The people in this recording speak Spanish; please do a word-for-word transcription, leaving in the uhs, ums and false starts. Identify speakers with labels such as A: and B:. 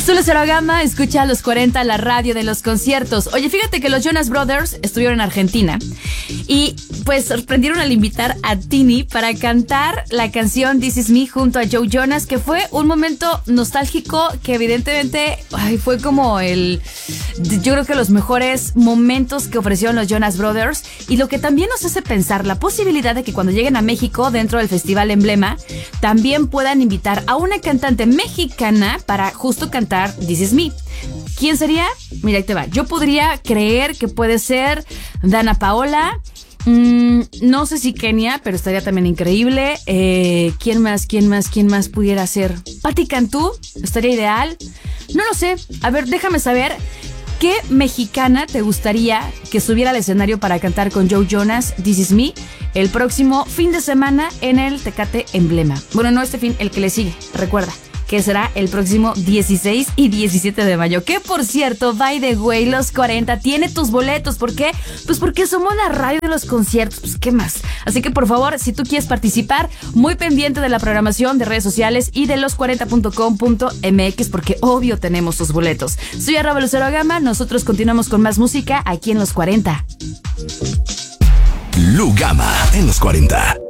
A: Soy Lucero Gama, escucha a los cuarenta, la radio de los conciertos. Oye, fíjate que los Jonas Brothers estuvieron en Argentina y pues sorprendieron al invitar a Tini para cantar la canción This Is Me junto a Joe Jonas, que fue un momento nostálgico que evidentemente ay, fue como el, yo creo que los mejores momentos que ofrecieron los Jonas Brothers, y lo que también nos hace pensar la posibilidad de que cuando lleguen a México dentro del Festival Emblema también puedan invitar a una cantante mexicana para justo cantar This Is Me. ¿Quién sería? Mira, ahí te va. Yo podría creer que puede ser Dana Paola. Mm, no sé si Kenia, pero estaría también increíble. Eh, ¿Quién más? ¿Quién más? ¿Quién más pudiera ser? Patti Cantú, estaría ideal. No lo sé. A ver, déjame saber. ¿Qué mexicana te gustaría que subiera al escenario para cantar con Joe Jonas This Is Me el próximo fin de semana en el Tecate Emblema? Bueno, no este fin, el que le sigue. Recuerda que será el próximo dieciséis y diecisiete de mayo. Que por cierto, by the way, los cuarenta tiene tus boletos. ¿Por qué? Pues porque somos la radio de los conciertos. Pues ¿qué más? Así que por favor, si tú quieres participar, muy pendiente de la programación de redes sociales y de los cuarenta punto com punto m x, porque obvio tenemos tus boletos. Soy arroba Lucero Gama. Nosotros continuamos con más música aquí en los cuarenta.
B: Lu Gama en los cuarenta.